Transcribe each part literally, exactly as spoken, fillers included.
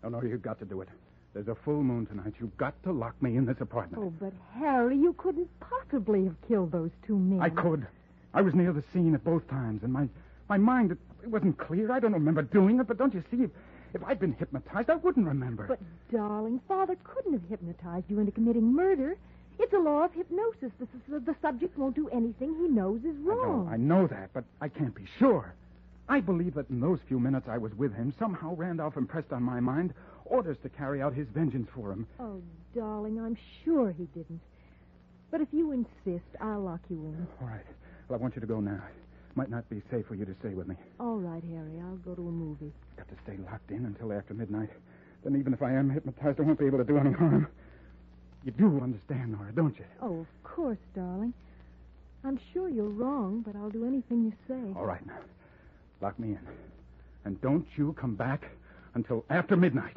No, no, you've got to do it. There's a full moon tonight. You've got to lock me in this apartment. Oh, but Harry, you couldn't possibly have killed those two men. I could. I was near the scene at both times, and my, my mind, it, it wasn't clear. I don't remember doing it, but don't you see, if, if I'd been hypnotized, I wouldn't remember. But, darling, Father couldn't have hypnotized you into committing murder. It's a law of hypnosis. The, the, the subject won't do anything he knows is wrong. I know, I know that, but I can't be sure. I believe that in those few minutes I was with him, somehow Randolph impressed on my mind orders to carry out his vengeance for him. Oh, darling, I'm sure he didn't. But if you insist, I'll lock you in. All right. Well, I want you to go now. It might not be safe for you to stay with me. All right, Harry. I'll go to a movie. Got to stay locked in until after midnight. Then even if I am hypnotized, I won't be able to do any harm. You do understand, Nora, don't you? Oh, of course, darling. I'm sure you're wrong, but I'll do anything you say. All right, now. Lock me in. And don't you come back until after midnight.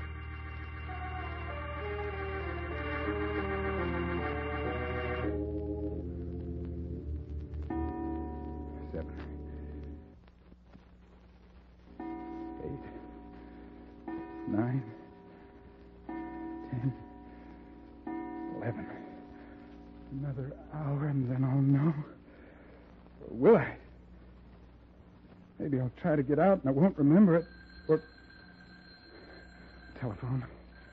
Seven. Eight. Nine. Ten. Eleven. Another hour and then I'll know. Or will I? Maybe I'll try to get out and I won't remember it. Or... Telephone.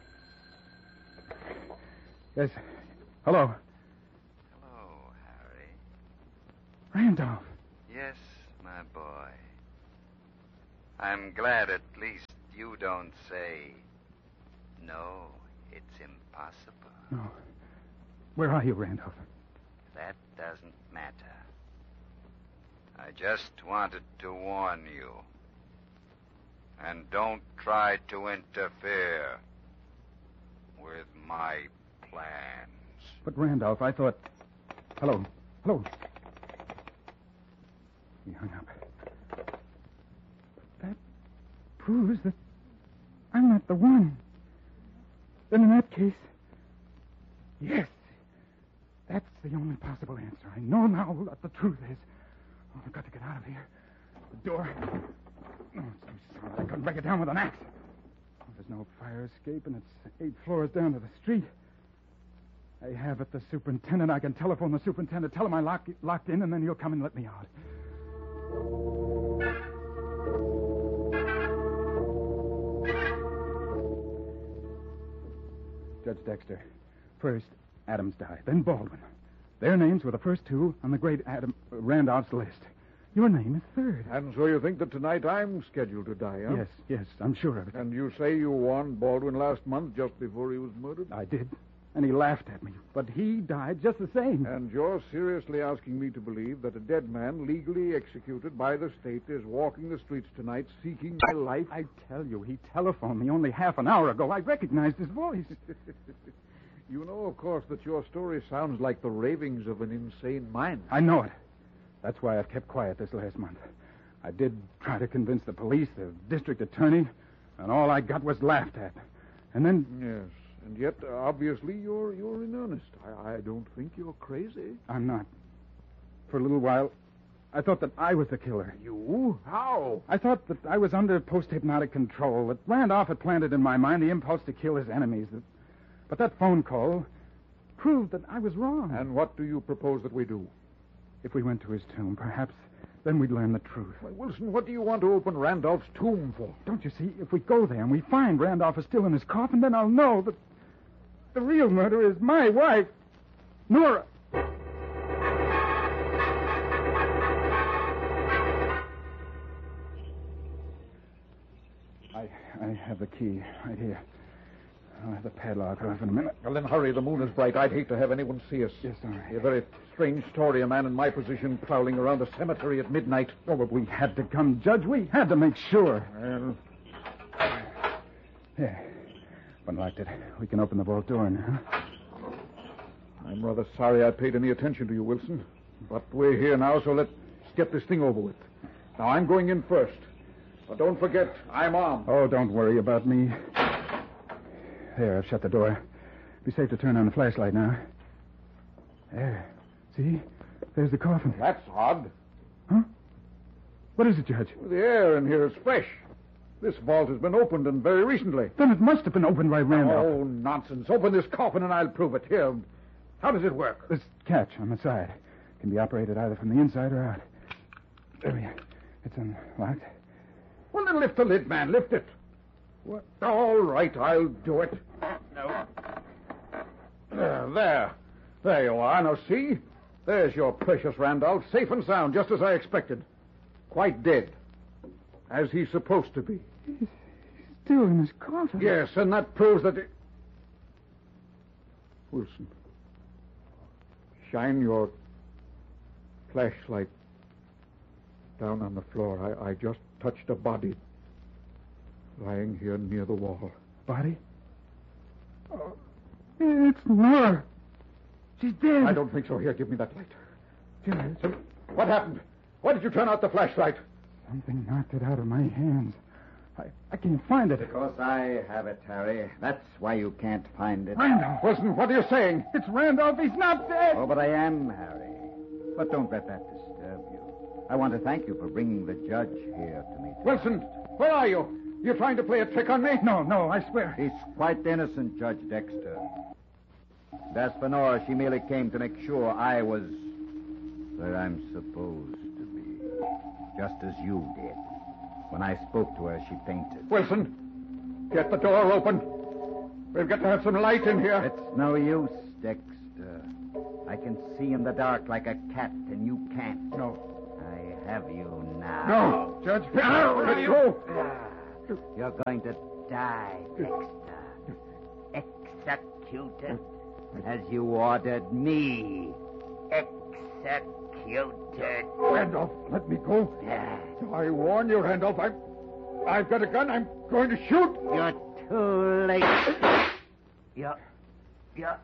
Yes. Hello. Hello, Harry. Randolph. Yes, my boy. I'm glad at least you don't say, no, it's impossible. No. Where are you, Randolph? That doesn't matter. I just wanted to warn you. And don't try to interfere with my plans. But, Randolph, I thought... Hello. Hello. He hung up. That proves that I'm not the one. Then in that case... Yes. That's the only possible answer. I know now what the truth is. Oh, I've got to get out of here. The door... Oh, it's so solid. I couldn't break it down with an axe. Oh, there's no fire escape, and it's eight floors down to the street. I have it, the superintendent. I can telephone the superintendent, tell him I'm lock, locked in, and then he'll come and let me out. Judge Dexter, first Adams died, then Baldwin. Their names were the first two on the great Adam uh, Randolph's list. Your name is third. And so you think that tonight I'm scheduled to die, huh? Yes, yes, I'm sure of it. And you say you warned Baldwin last month just before he was murdered? I did. And he laughed at me. But he died just the same. And you're seriously asking me to believe that a dead man legally executed by the state is walking the streets tonight seeking my life? I tell you, he telephoned me only half an hour ago. I recognized his voice. You know, of course, that your story sounds like the ravings of an insane mind. I know it. That's why I've kept quiet this last month. I did try to convince the police, the district attorney, and all I got was laughed at. And then... Yes, and yet, uh, obviously, you're you're in earnest. I, I don't think you're crazy. I'm not. For a little while, I thought that I was the killer. You? How? I thought that I was under post-hypnotic control, that Randolph had planted in my mind the impulse to kill his enemies. That... But that phone call proved that I was wrong. And what do you propose that we do? If we went to his tomb, perhaps then we'd learn the truth. Why, Wilson, what do you want to open Randolph's tomb for? Don't you see? If we go there and we find Randolph is still in his coffin, then I'll know that the real murderer is my wife, Nora. I I have the key right here. I'll have the padlock off in a minute. Well, then hurry. The moon is bright. I'd hate to have anyone see us. Yes, all right. A very strange story, a man in my position prowling around a cemetery at midnight. Oh, but we had to come, Judge. We had to make sure. Well... Here. Unlocked it. We can open the vault door now. I'm rather sorry I paid any attention to you, Wilson. But we're here now, so let's get this thing over with. Now, I'm going in first. But don't forget, I'm armed. Oh, don't worry about me. There, I've shut the door. Be safe to turn on the flashlight now. There. See? There's the coffin. That's odd. Huh? What is it, Judge? Well, the air in here is fresh. This vault has been opened, and very recently. Then it must have been opened by Randolph. Oh, nonsense. Open this coffin and I'll prove it. Here. How does it work? This catch on the side can be operated either from the inside or out. There we are. It's unlocked. Well, then lift the lid, man. Lift it. What? All right, I'll do it. No. There, there. There you are. Now, see? There's your precious Randolph, safe and sound, just as I expected. Quite dead. As he's supposed to be. He's still in his coffin. Yes, and that proves that... It... Wilson, shine your flashlight down on the floor. I, I just touched a body lying here near the wall. Body? Oh, it's Nora. She's dead. I don't think so. Here, give me that light. Judge. What happened? Why did you turn out the flashlight? Something knocked it out of my hands. I, I can't find it. Because I have it, Harry. That's why you can't find it. Randolph. Wilson, what are you saying? It's Randolph. He's not dead. Oh, but I am, Harry. But don't let that disturb you. I want to thank you for bringing the judge here to me. Wilson, where are you? You're trying to play a trick on me? No, no, I swear. He's quite innocent, Judge Dexter. As for Nora, she merely came to make sure I was where I'm supposed to be. Just as you did. When I spoke to her, she fainted. Wilson, get the door open. We've got to have some light in here. It's no use, Dexter. I can see in the dark like a cat, and you can't. No. I have you now. No, Judge. No, let go. You're going to die, Dexter. Executed as you ordered me. Executed. Randolph, let me go. I warn you, Randolph. I've, I've got a gun. I'm going to shoot. You're too late. You're... You're...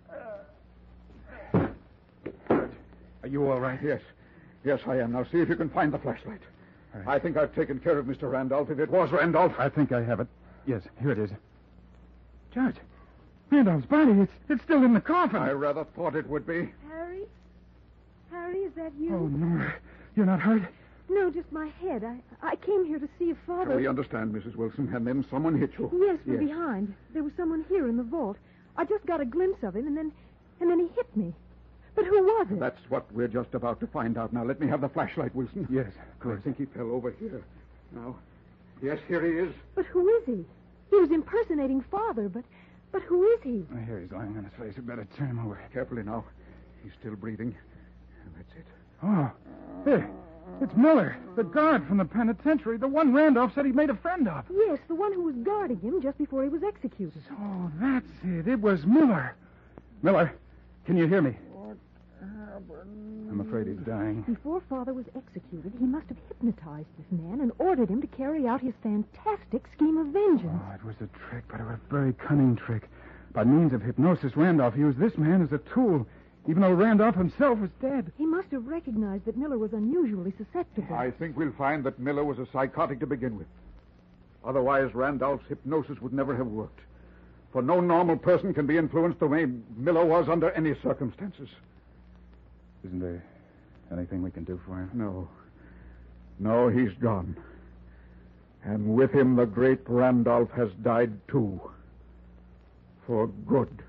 Are you all right? Yes. Yes, I am. Now, see if you can find the flashlight. Right. I think I've taken care of Mister Randolph, if it was Randolph. I think I have it. Yes, here it is. Judge, Randolph's body, it's, it's still in the coffin. I rather thought it would be. Harry? Harry, is that you? Oh, Nora, you're not hurt? No, just my head. I, I came here to see if Father... So we understand, Missus Wilson, and then someone hit you. Yes, from behind. There was someone here in the vault. I just got a glimpse of him, and then, and then he hit me. But who was it? That's what we're just about to find out. Now, let me have the flashlight, Wilson. Yes, of course. I think he fell over here. Now, yes, here he is. But who is he? He was impersonating Father, but but who is he? Oh, here he's lying on his face. We better turn him over. Carefully now. He's still breathing. That's it. Oh, there. It's Miller, the guard from the penitentiary, the one Randolph said he made a friend of. Yes, the one who was guarding him just before he was executed. Oh, that's it. It was Miller. Miller, can you hear me? What happened? I'm afraid he's dying. Before Father was executed, he must have hypnotized this man and ordered him to carry out his fantastic scheme of vengeance. Oh, it was a trick, but a very cunning trick. By means of hypnosis, Randolph used this man as a tool, even though Randolph himself was dead. He must have recognized that Miller was unusually susceptible. I think we'll find that Miller was a psychotic to begin with. Otherwise, Randolph's hypnosis would never have worked. For no normal person can be influenced the way Miller was under any circumstances. Isn't there anything we can do for him? No. No, he's gone. And with him, the great Randolph has died, too. For good.